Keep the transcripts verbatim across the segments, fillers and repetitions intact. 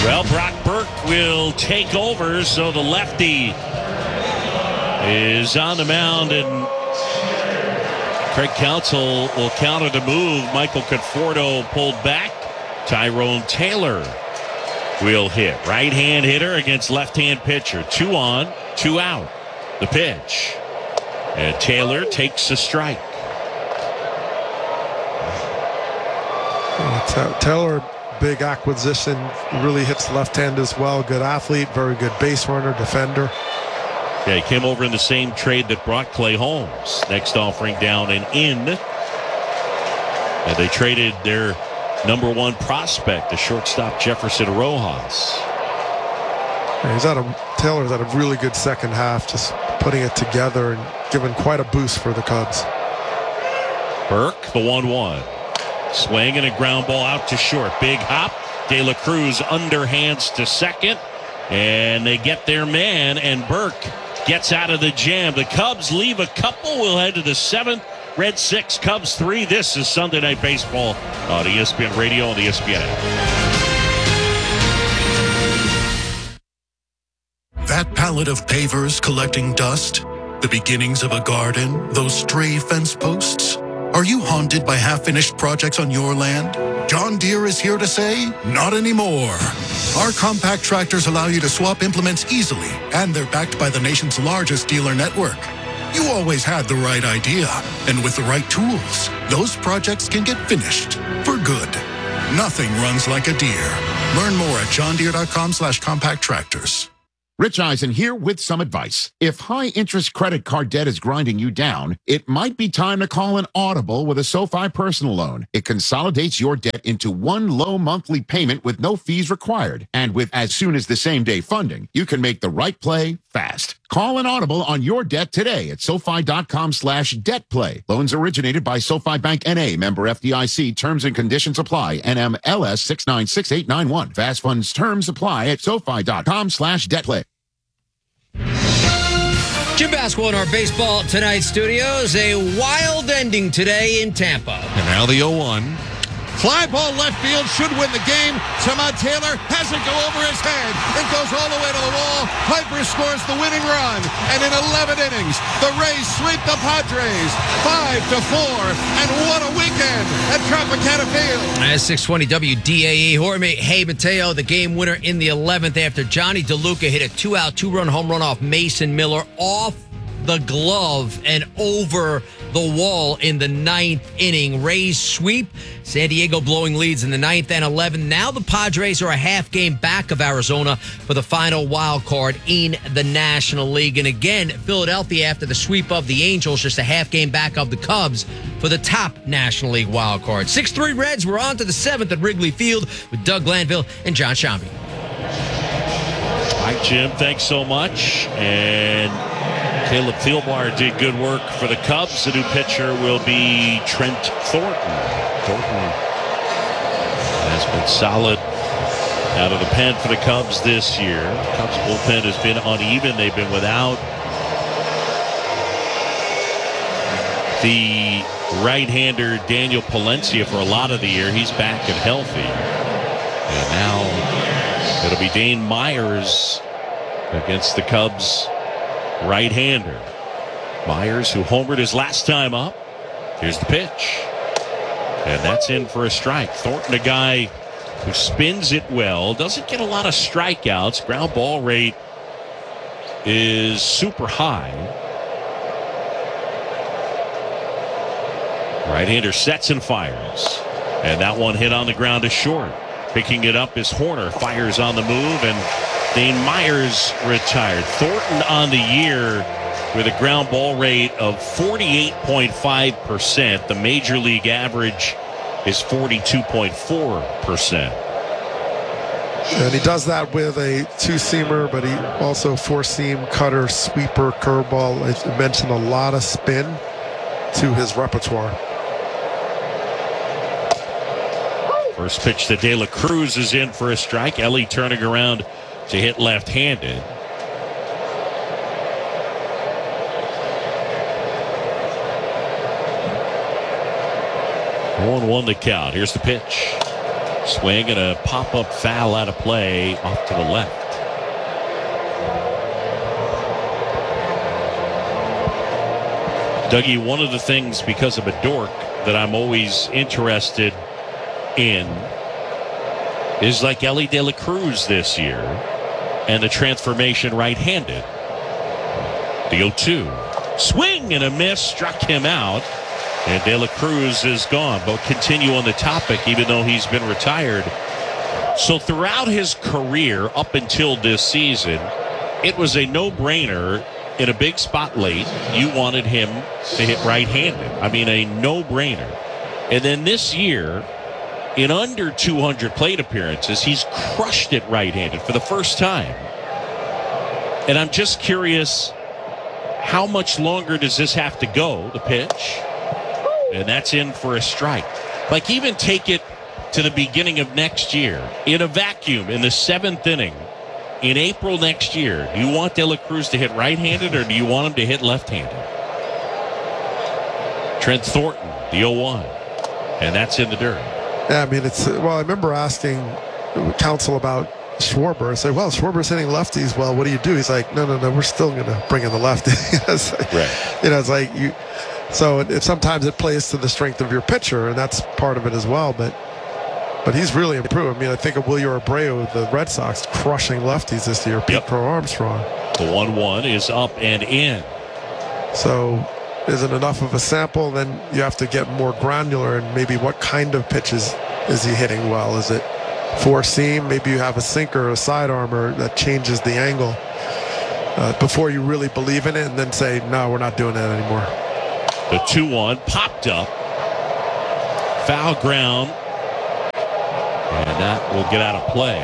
Well, Brock Burke will take over, so the lefty is on the mound, and Craig Counsell will counter the move. Michael Conforto pulled back. Tyrone Taylor will hit. Right-hand hitter against left-hand pitcher. Two on, two out. The pitch. And Taylor takes a strike. Uh, Taylor, big acquisition, really hits left hand as well. Good athlete, very good base runner, defender. Yeah, he came over in the same trade that brought Clay Holmes. Next offering down and in. And they traded their number one prospect, the shortstop Jefferson Rojas. Yeah, he's had a, Taylor's had a really good second half, just putting it together and giving quite a boost for the Cubs. Burke, the one one. Swing and a ground ball out to short. Big hop. De La Cruz underhands to second. And they get their man, and Burke gets out of the jam. The Cubs leave a couple. We'll head to the seventh. Red six, Cubs three. This is Sunday Night Baseball on E S P N Radio and the E S P N app. That pallet of pavers collecting dust, the beginnings of a garden, those stray fence posts. Are you haunted by half-finished projects on your land? John Deere is here to say, not anymore. Our compact tractors allow you to swap implements easily, and they're backed by the nation's largest dealer network. You always had the right idea, and with the right tools, those projects can get finished for good. Nothing runs like a Deere. Learn more at johndeere.com slash compact tractors. Rich Eisen here with some advice. If high-interest credit card debt is grinding you down, it might be time to call an Audible with a SoFi personal loan. It consolidates your debt into one low monthly payment with no fees required. And with as soon as the same-day funding, you can make the right play fast. Call an Audible on your debt today at SoFi.com slash debt play. Loans originated by SoFi Bank N A, member F D I C. Terms and conditions apply. N M L S six nine six eight nine one. Fast funds terms apply at SoFi.com slash debt play. Jim Basco in our Baseball Tonight studios. A wild ending today in Tampa. And now the oh one. Fly ball left field should win the game. Samad Taylor has it go over his head. It goes all the way to the wall. Piper scores the winning run. And in eleven innings, the Rays sweep the Padres five to four. And what a weekend at Tropicana Field. As six twenty W D A E, Jorge Hey Mateo, the game winner in the eleventh after Johnny DeLuca hit a two-out, two-run home run off Mason Miller off the glove and over the wall in the ninth inning. Rays sweep. San Diego blowing leads in the ninth and eleventh. Now the Padres are a half game back of Arizona for the final wild card in the National League. And again, Philadelphia, after the sweep of the Angels, just a half game back of the Cubs for the top National League wild card. six three Reds. We're on to the seventh at Wrigley Field with Doug Glanville and John Shambi. All right, Jim, thanks so much. And Caleb Thielbar did good work for the Cubs. The new pitcher will be Trent Thornton. Thornton has been solid out of the pen for the Cubs this year. The Cubs bullpen has been uneven. They've been without the right-hander Daniel Palencia for a lot of the year. He's back and healthy. And now it'll be Dane Myers against the Cubs right-hander. Myers, who homered his last time up. Here's the pitch. And that's in for a strike. Thornton, a guy who spins it well, doesn't get a lot of strikeouts. Ground ball rate is super high. Right-hander sets and fires. And that one hit on the ground is short. Picking it up is Horner. Fires on the move, and Dane Myers retired. Thornton on the year with a ground ball rate of forty-eight point five percent. The major league average is forty-two point four percent. And he does that with a two-seamer, but he also four-seam, cutter, sweeper, curveball. I mentioned a lot of spin to his repertoire. First pitch to De La Cruz is in for a strike. Ellie turning around to hit left-handed. one one the count. Here's the pitch. Swing and a pop-up foul out of play off to the left. Dougie, one of the things because of a dork that I'm always interested in is like Elly De La Cruz this year and the transformation right-handed. The oh two. Swing and a miss, struck him out. And De La Cruz is gone. But continue on the topic, even though he's been retired. So throughout his career up until this season, it was a no-brainer in a big spot late. You wanted him to hit right-handed. I mean, a no-brainer. And then this year, in under two hundred plate appearances, he's crushed it right-handed for the first time. And I'm just curious, how much longer does this have to go, the pitch? And that's in for a strike. Like, even take it to the beginning of next year. In a vacuum, in the seventh inning, in April next year, do you want De La Cruz to hit right-handed or do you want him to hit left-handed? Trent Thornton, the oh one. And that's in the dirt. Yeah, I mean, it's, well, I remember asking counsel about Schwarber. I said, well, Schwarber's hitting lefties. Well, what do you do? He's like, no, no, no, we're still going to bring in the lefty. It's like, right. You know, it's like you, so it, it, sometimes it plays to the strength of your pitcher, and that's part of it as well. But but he's really improved. I mean, I think of Wilyer Abreu, the Red Sox, crushing lefties this year. Pete Yep. Crow Armstrong. The one one is up and in. So isn't enough of a sample, then you have to get more granular and maybe what kind of pitches is he hitting well? Is it four seam? Maybe you have a sinker or a sidearmer that changes the angle uh, before you really believe in it and then say, no, we're not doing that anymore. The two one popped up. Foul ground. And that will get out of play.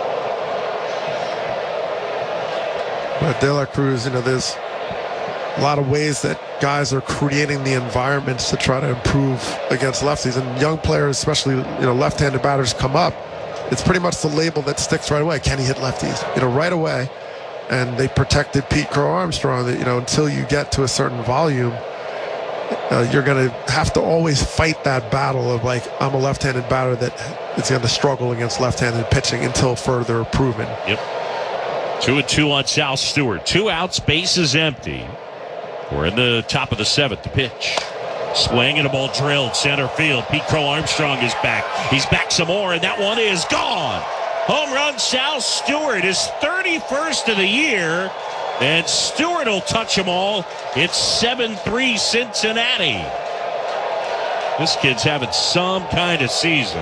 But De La Cruz, you know, there's a lot of ways that guys are creating the environments to try to improve against lefties. And young players, especially, you know, left-handed batters come up, it's pretty much the label that sticks right away. Can he hit lefties? You know, right away. And they protected Pete Crow Armstrong that, you know, until you get to a certain volume, uh, you're going to have to always fight that battle of, like, I'm a left-handed batter that is going to struggle against left-handed pitching until further proven. Yep. Two and two on Sal Stewart. Two outs, bases empty. We're in the top of the seventh. The pitch. Swing and a ball drilled center field. Pete Crow Armstrong is back. He's back some more, and that one is gone. Home run, Sal Stewart, his thirty-first of the year, and Stewart will touch them all. It's seven three Cincinnati. This kid's having some kind of season.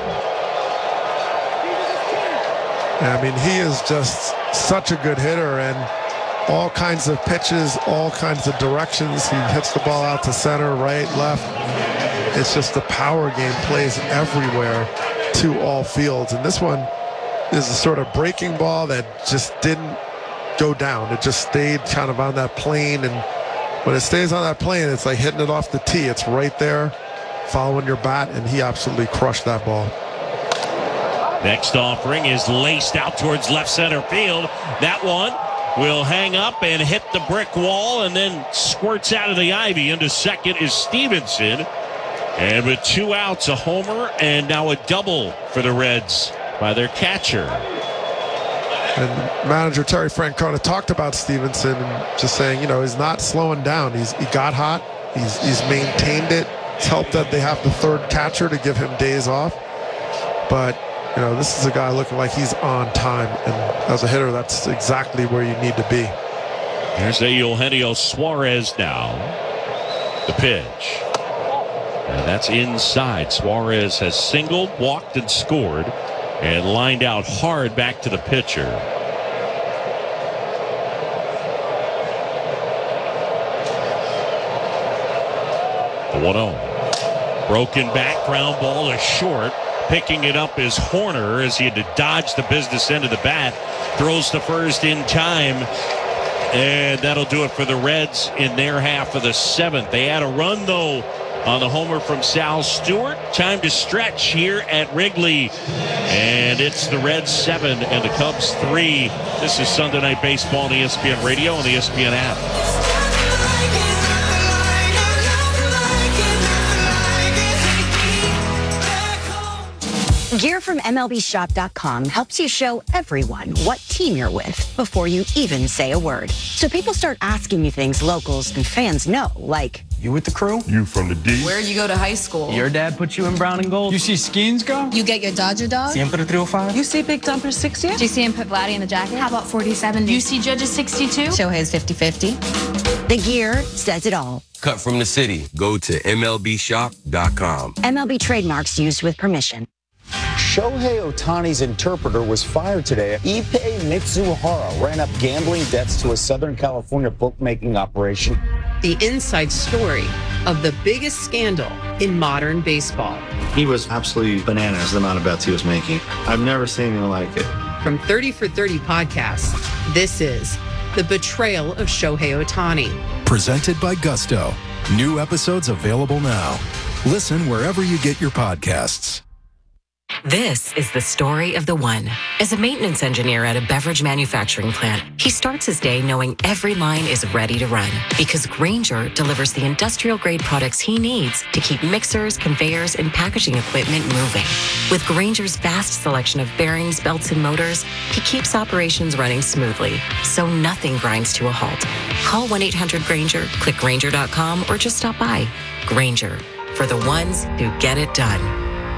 I mean, he is just such a good hitter, and all kinds of pitches, all kinds of directions. He hits the ball out to center, right, left. It's just the power game plays everywhere to all fields. And this one is a sort of breaking ball that just didn't go down. It just stayed kind of on that plane. And when it stays on that plane, it's like hitting it off the tee. It's right there, following your bat, and he absolutely crushed that ball. Next offering is laced out towards left center field. That one will hang up and hit the brick wall and then squirts out of the ivy. Into second is Stevenson. And with two outs, a homer and now a double for the Reds by their catcher. And manager Terry Francona talked about Stevenson and just saying, you know, he's not slowing down. He's He got hot. He's, he's maintained it. It's helped that they have the third catcher to give him days off. But you know, this is a guy looking like he's on time, and as a hitter, that's exactly where you need to be. There's a Eugenio Suarez now. The pitch. And that's inside. Suarez has singled, walked, and scored, and lined out hard back to the pitcher. The one oh. Broken back, ground ball is short. Picking it up is Horner as he had to dodge the business end of the bat. Throws the first in time. And that'll do it for the Reds in their half of the seventh. They had a run, though, on the homer from Sal Stewart. Time to stretch here at Wrigley. And it's the Reds seven and the Cubs three. This is Sunday Night Baseball on E S P N Radio and the E S P N app. Gear from M L B Shop dot com helps you show everyone what team you're with before you even say a word. So people start asking you things locals and fans know, like, you with the crew? You from the D? Where you go to high school? Your dad put you in brown and gold? You see Skeens go? You get your Dodger dog? Siempre three oh five? You see Big Dumper six yet? Do you see him put Vladdy in the jacket? How about forty seventy? You see Judge's sixty-two? Shohei's fifty fifty. the gear says it all. Cut from the city. Go to M L B Shop dot com. M L B trademarks used with permission. Shohei Ohtani's interpreter was fired today. Ippei Mitsuhara ran up gambling debts to a Southern California bookmaking operation. The inside story of the biggest scandal in modern baseball. He was absolutely bananas, the amount of bets he was making. I've never seen anything like it. From thirty for thirty podcasts, this is The Betrayal of Shohei Ohtani. Presented by Gusto. New episodes available now. Listen wherever you get your podcasts. This is the story of the one. As a maintenance engineer at a beverage manufacturing plant, he starts his day knowing every line is ready to run because Grainger delivers the industrial-grade products he needs to keep mixers, conveyors, and packaging equipment moving. With Grainger's vast selection of bearings, belts, and motors, he keeps operations running smoothly, so nothing grinds to a halt. Call one eight hundred Grainger, click Grainger dot com, or just stop by. Grainger, for the ones who get it done.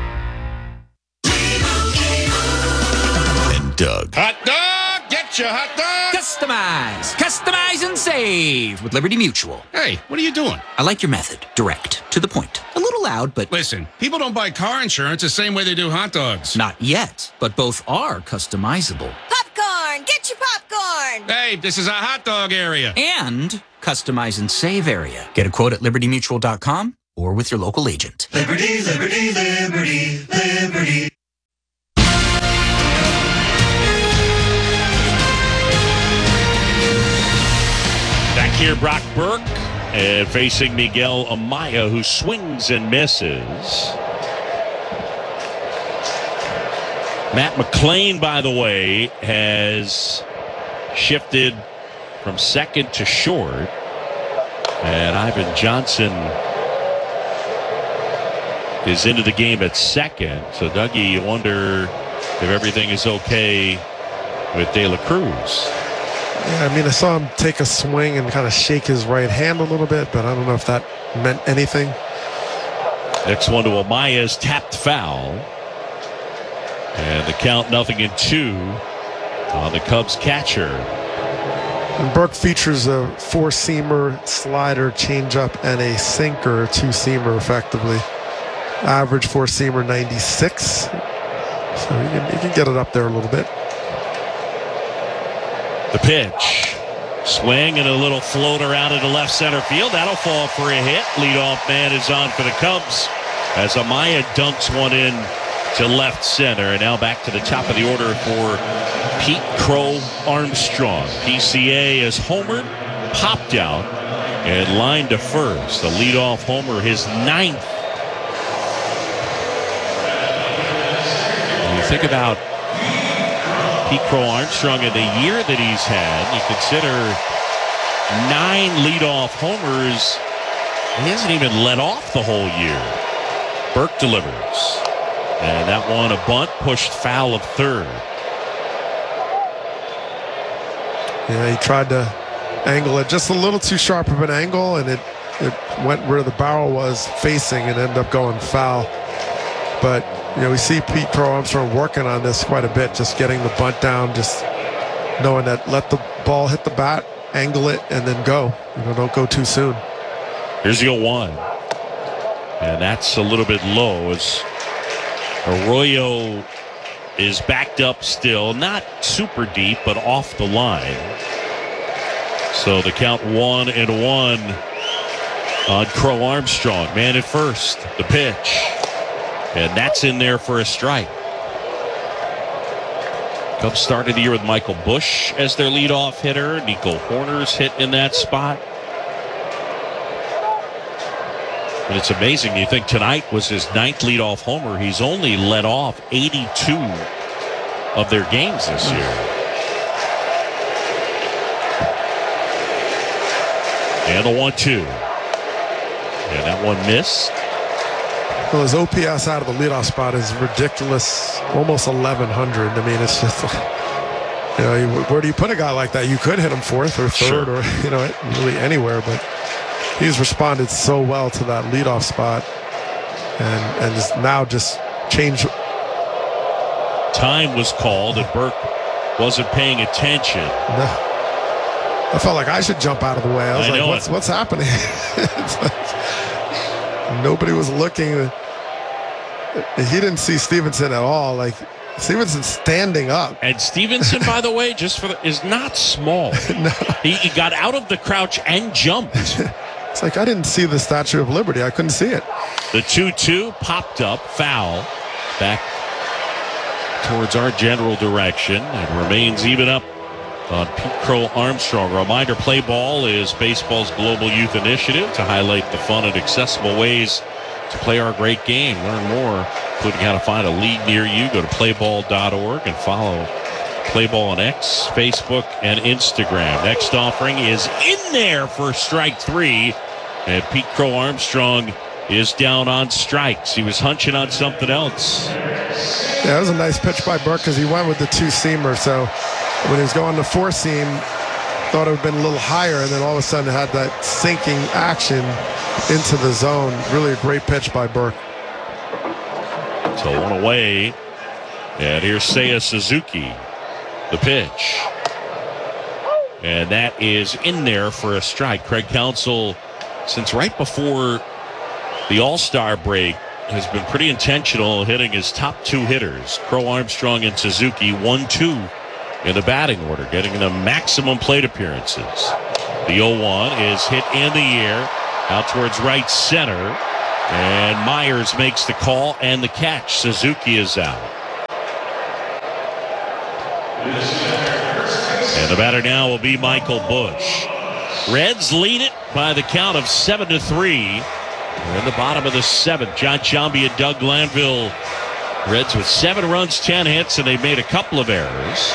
Doug. Hot dog! Get your hot dog! Customize! Customize and save with Liberty Mutual. Hey, what are you doing? I like your method. Direct. To the point. A little loud, but... Listen, people don't buy car insurance the same way they do hot dogs. Not yet, but both are customizable. Popcorn! Get your popcorn! Hey, this is a hot dog area. And customize and save area. Get a quote at Liberty Mutual dot com or with your local agent. Liberty, liberty, liberty, liberty. Back here, Brock Burke, and facing Miguel Amaya, who swings and misses. Matt McClain, by the way, has shifted from second to short. And Ivan Johnson is into the game at second. So, Dougie, you wonder if everything is okay with De La Cruz. Yeah, I mean, I saw him take a swing and kind of shake his right hand a little bit, but I don't know if that meant anything. Next one to Amaya's tapped foul. And the count nothing in two on the Cubs catcher. And Burke features a four-seamer, slider, changeup, and a sinker, two-seamer effectively. Average four-seamer ninety-six. So you can, you can get it up there a little bit. The pitch. Swing and a little floater out into left center field. That'll fall for a hit. Leadoff man is on for the Cubs as Amaya dunks one in to left center. And now back to the top of the order for Pete Crow Armstrong. P C A has homered, popped out, and lined to first. The leadoff homer, his ninth. When you think about Pete Crow Armstrong in the year that he's had, you consider nine leadoff homers. He hasn't even let off the whole year. Burke delivers. And that one, a bunt pushed foul of third. Yeah, he tried to angle it just a little too sharp of an angle, and it, it went where the barrel was facing and ended up going foul. But you know, we see Pete Crow Armstrong working on this quite a bit, just getting the bunt down, just knowing that let the ball hit the bat, angle it, and then go. You know, don't go too soon. Here's the oh one. And that's a little bit low as Arroyo is backed up still, not super deep, but off the line. So the count one and one on Crow Armstrong. Man at first, the pitch. And that's in there for a strike. Cubs started the year with Michael Bush as their leadoff hitter. Nico Horner's hit in that spot. And it's amazing. You think tonight was his ninth leadoff homer. He's only led off eighty-two of their games this year. And the one two. And that one missed. Well, his O P S out of the leadoff spot is ridiculous, almost eleven hundred. I mean, it's just, you know, you, where do you put a guy like that? You could hit him fourth or third, Sure. or you know, really anywhere. But he's responded so well to that leadoff spot, and and is now just changed. Time was called, and Burke wasn't paying attention. No. I felt like I should jump out of the way. I was I like, know what's it. what's happening? It's like, nobody was looking. He didn't see Stevenson at all. Like, Stevenson's standing up. And Stevenson, by the way, just for the, is not small. No. He, he got out of the crouch and jumped. It's like I didn't see the Statue of Liberty. I couldn't see it. The two two popped up, foul, back towards our general direction, and remains even up on Pete Crow Armstrong. Reminder, Play Ball is baseball's global youth initiative to highlight the fun and accessible ways to play our great game. Learn more, including how to find a league near you. Go to play ball dot org and follow Play Ball on X, Facebook, and Instagram. Next offering is in there for strike three, and Pete Crow Armstrong is down on strikes. He was hunching on something else. Yeah, that was a nice pitch by Burke because he went with the two-seamer. So when he was going to four-seam, thought it would have been a little higher, and then all of a sudden it had that sinking action into the zone. Really a great pitch by Burke. So one away, and here's Seiya Suzuki, the pitch. And that is in there for a strike. Craig Counsell, since right before the All-Star break, has been pretty intentional hitting his top two hitters, Crow Armstrong and Suzuki, one two in the batting order, getting them maximum plate appearances. The oh one is hit in the air, out towards right center, and Myers makes the call and the catch. Suzuki is out. And the batter now will be Michael Busch. Reds lead it by the count of seven to three. We're in the bottom of the seventh. John Sciambi and Doug Glanville. Reds with seven runs, ten hits, and they've made a couple of errors.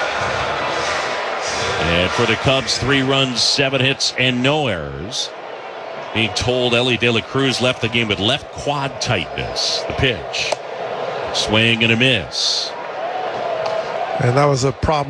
And for the Cubs, three runs, seven hits, and no errors. Being told Ellie De La Cruz left the game with left quad tightness. The pitch. Swing and a miss. And that was a problem.